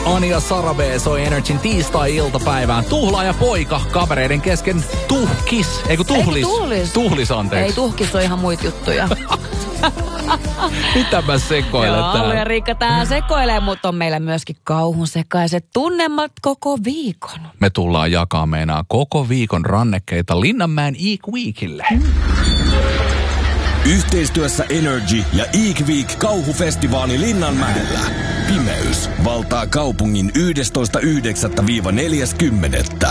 Ani ja Sara B soi Energyn tiistai-iltapäivään. Tuhlaaja poika kavereiden kesken tuhkis. Eiku tuhlis. Tuhlis, anteeksi. Ei, tuhkis on ihan muita juttuja. Mitä mä sekoilen täällä? Joo, ja Riikka tää sekoilee, mutta on meillä myöskin kauhun sekaiset tunnelmat koko viikon. Me tullaan jakaa meinaa koko viikon rannekkeita Linnanmäen Eek Weekille. Yhteistyössä Energy ja Eek Week kauhufestivaali Linnanmäellä. Pimeys valtaa kaupungin 11.9.–40.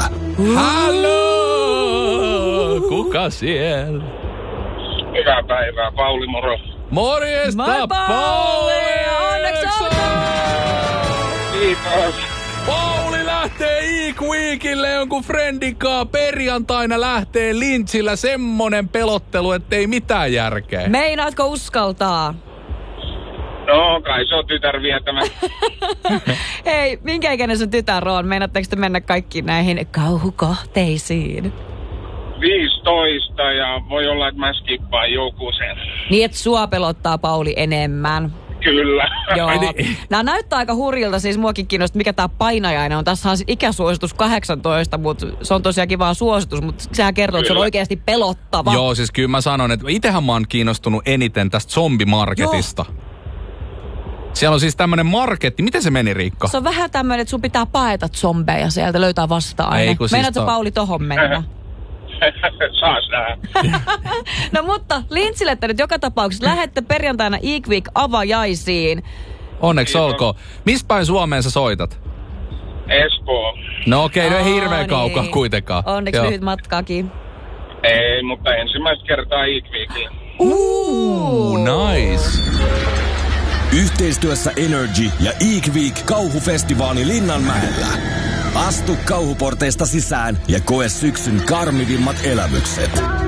Halloo! Kuka siellä? Hyvää päivää, Pauli, moro. Morjesta, Moi, Pauli! Onneksi olkoon! Kiitos. Pauli lähtee Eek Weekille jonkun friendikaa. Perjantaina lähtee Lynchillä semmonen pelottelu, ettei mitään järkeä. Meinaatko uskaltaa? No, kai se on tytär vietämä. Hei, minkä ikäinen sun tytär on? Meinaatteko te mennä kaikkiin näihin kauhukohteisiin? 15 ja voi olla, että mä skippaan joku sen. Niin, että sua pelottaa, Pauli, enemmän. Kyllä. Joo. Nämä näyttää aika hurjilta, siis muakin kiinnostaa, mikä tää painajainen on. Tässä on ikäsuositus 18, mutta se on tosiaankin vaan suositus, mutta sehän kertoo, että se on oikeasti pelottava. Joo, siis kyllä mä sanon, että itsehän mä oon kiinnostunut eniten tästä zombimarketista. Joo. Siellä on siis tämmönen marketti. Miten se meni, Riikka? Se on vähän tämmönen, että sun pitää paeta zombeja sieltä, löytää vasta-aine. Meinaatko, Pauli, tohon mennä? Saas nähdä. No mutta Lynchille te nyt joka tapauksessa lähette perjantaina Eek Week avajaisiin. Onneksi olkoon. Mistä päin Suomeen sä soitat? Espoo. No okei, no ei hirveän kaukaa kuitenkaan. Onneksi lyhyt matkaakin. Ei, mutta ensimmäistä kertaa Eek Weekiin. Nice. Yhteistyössä Energy ja Eek Week kauhufestivaali Linnanmäellä. Astu kauhuporteista sisään ja koe syksyn karmivimmat elämykset.